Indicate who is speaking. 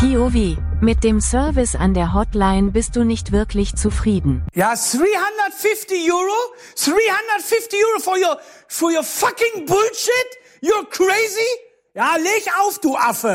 Speaker 1: POV. Mit dem Service an der Hotline bist du nicht wirklich zufrieden.
Speaker 2: Ja, 350 Euro? 350 Euro for your fucking bullshit? You're crazy? Ja, leg auf, du Affe!